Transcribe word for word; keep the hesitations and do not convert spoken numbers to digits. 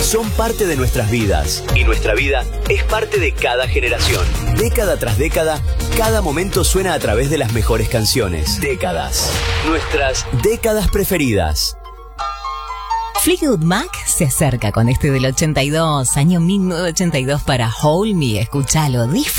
son parte de nuestras vidas. Y nuestra vida es parte de cada generación. Década tras década, cada momento suena a través de las mejores canciones. Décadas. Nuestras décadas preferidas. Fleetwood Mac se acerca con este del ochenta y dos, año mil novecientos ochenta y dos para Hold Me. Escúchalo, disfruta.